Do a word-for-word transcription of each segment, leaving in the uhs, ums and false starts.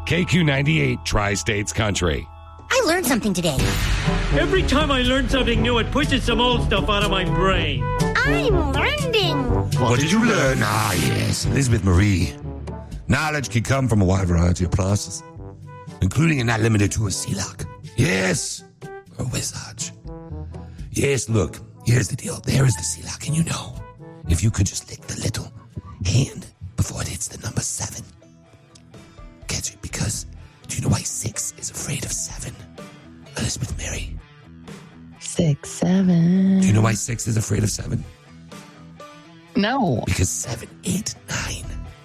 K Q ninety-eight, Tri-States Country. I learned something today. Every time I learn something new, it pushes some old stuff out of my brain. I'm learning. What did you learn? Ah, yes, Elizabeth Marie. Knowledge can come from a wide variety of places, including and not limited to a sea lock. Yes, or Wizard. Yes, look, here's the deal. There is the sea lock, and you know, if you could just lick the little hand before it hits the number seven, catch it, because do you know why six is afraid of seven? Elizabeth Mary. Six, seven. Do you know why six is afraid of seven? No. Because seven, eight, nine.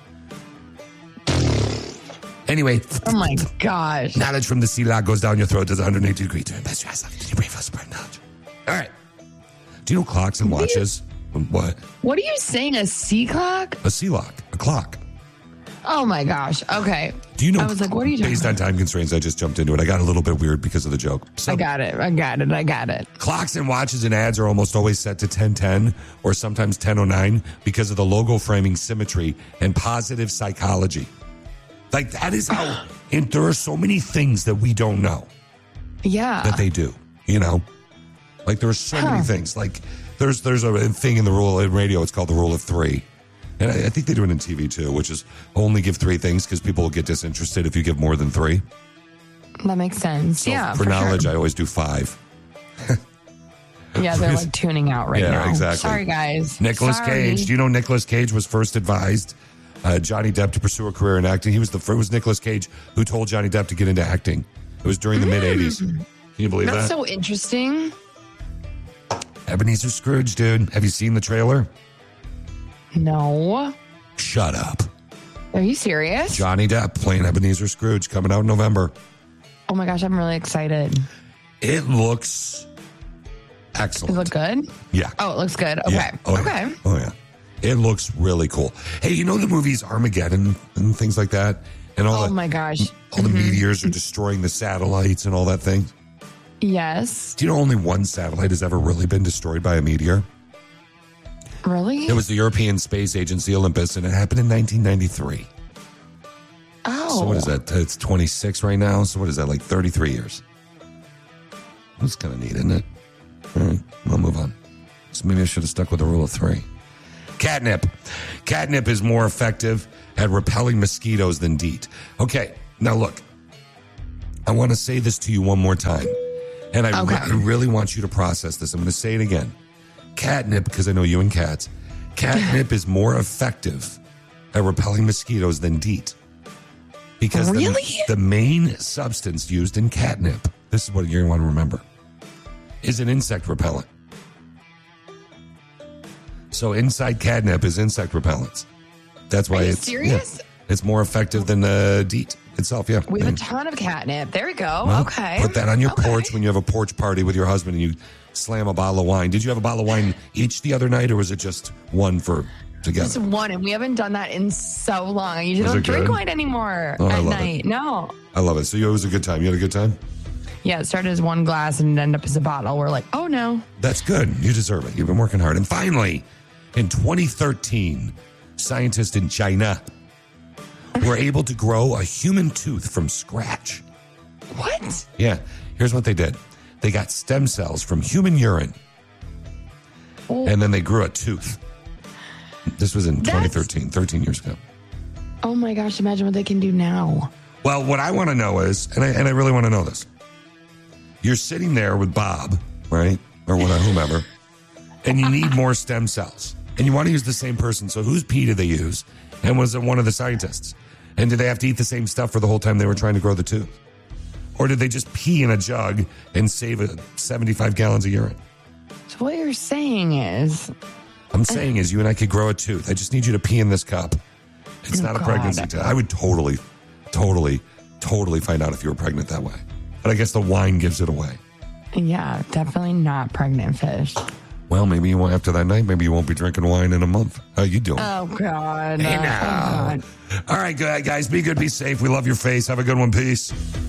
Anyway. Oh my gosh. Knowledge from the sea lock goes down your throat, does one hundred eighty degree turn. Best your eyes. Did you pray for spread knowledge? All right. Do you know clocks and watches? What? What are you saying? A sea clock? A sea lock. A clock. Oh my gosh. Okay. Do you know? I was like, what are you talking Based about? on time constraints, I just jumped into it. I got a little bit weird because of the joke. So, I got it. I got it. I got it. clocks and watches and ads are almost always set to ten ten or sometimes ten oh nine because of the logo framing symmetry and positive psychology. Like, that is how, and there are so many things that we don't know Yeah. that they do, you know? Like, there are so Huh. many things. Like, there's there's a thing in the rule in radio, it's called the rule of three. And I, I think they do it in T V too, which is only give three things because people will get disinterested if you give more than three. That makes sense. So yeah. for, for knowledge, sure. I always do five. Yeah, they're like tuning out right Yeah, now. exactly. Sorry, guys. Nicolas Sorry. Cage. Do you know Nicolas Cage was first advised uh, Johnny Depp to pursue a career in acting? He was the first, it was Nicolas Cage who told Johnny Depp to get into acting. It was during the mid eighties. Can you believe That's that? so interesting. Ebenezer Scrooge, dude. Have you seen the trailer? No. Shut up. Are you serious? Johnny Depp playing Ebenezer Scrooge coming out in November. Oh my gosh, I'm really excited. It looks Does excellent. it look good? Yeah. Oh, it looks good. Okay. Yeah. Oh, okay. Yeah. Oh, yeah. It looks really cool. Hey, you know the movies Armageddon and things like that? And all Oh the, my gosh. all the meteors are destroying the satellites and all that thing. Yes. Do you know only one satellite has ever really been destroyed by a meteor? Really? It was the European Space Agency Olympus, and it happened in nineteen ninety-three. Oh. So what is that? It's twenty-six right now. So what is that, like thirty-three years? That's kind of neat, isn't it? All right, I'll move on. So maybe I should have stuck with the rule of three. Catnip. Catnip is more effective at repelling mosquitoes than DEET. Okay, now look. I want to say this to you one more time. And I, Okay. re- I really want you to process this. I'm going to say it again. Catnip, because I know you and cats. Catnip is more effective at repelling mosquitoes than DEET. Because the- Really? the, main substance used in catnip, this is what you're going to want to remember, is an insect repellent. So inside catnip is insect repellents. That's why Are you it's serious? yeah, it's more effective than uh, DEET itself. Yeah, We have And- a ton of catnip. There we go. well, okay. Put that on your Okay. porch when you have a porch party with your husband and you slam a bottle of wine. Did you have a bottle of wine each the other night, or was it just one for together? Just one, and we haven't done that in so long. I usually Was don't it drink good? wine anymore Oh, I at love night. it. No. I love it. So you, it was a good time. You had a good time? Yeah, it started as one glass and ended up as a bottle. We're like, oh no. That's good. You deserve it. You've been working hard. And finally, in twenty thirteen, scientists in China were able to grow a human tooth from scratch. What? Yeah, here's what they did. They got stem cells from human urine, Oh, and then they grew a tooth. This was in That's- twenty thirteen, thirteen years ago. oh my gosh, imagine what they can do now. Well, what I want to know is, and I, and I really want to know this. You're sitting there with Bob, right? Or whatever, whomever, and you need more stem cells. And you want to use the same person. So whose pee did they use? And was it one of the scientists? And did they have to eat the same stuff for the whole time they were trying to grow the tooth? Or did they just pee in a jug and save a seventy-five gallons of urine? So what you're saying is, I'm saying is you and I could grow a tooth. I just need you to pee in this cup. It's Oh, not a God. pregnancy test. I would totally, totally, totally find out if you were pregnant that way. But I guess the wine gives it away. yeah, definitely not pregnant fish. Well, maybe you won't after that night. Maybe you won't be drinking wine in a month. How you doing? Oh God. Hey, Oh, now. God. All right, guys. Be good. Be safe. We love your face. Have a good one. Peace.